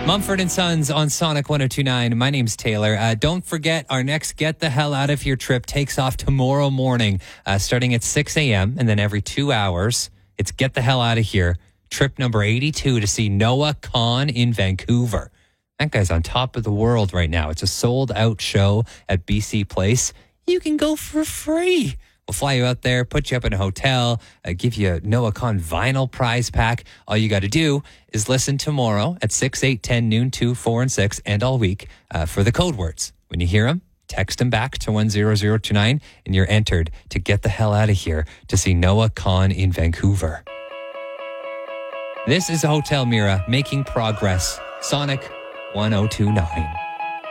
Mumford and Sons on Sonic 102.9. My name's Taylor. Don't forget, our next Get the Hell Out of Here trip takes off tomorrow morning, starting at 6 a.m. And then every 2 hours, it's Get the Hell Out of Here. Trip number 82 to see Noah Kahan in Vancouver. That guy's on top of the world right now. It's a sold-out show at BC Place. You can go for free. We'll fly you out there, put you up in a hotel, give you a Noah Kahan vinyl prize pack. All you got to do is listen tomorrow at 6, 8, 10, noon, 2, 4, and 6, and all week for the code words. When you hear them, text them back to 10029, and you're entered to get the hell out of here to see Noah Kahan in Vancouver. This is Hotel Mira, making progress. Sonic 102.9.